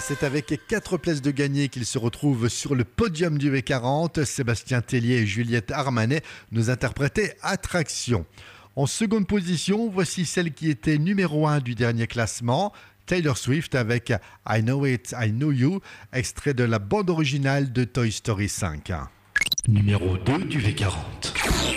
C'est avec 4 places de gagné qu'ils se retrouvent sur le podium du V40. Sébastien Tellier et Juliette Armanet nous interprétaient Attraction. En seconde position, voici celle qui était numéro 1 du dernier classement, Taylor Swift avec I Know It, I Know You, extrait de la bande originale de Toy Story 5. Numéro 2 du V40.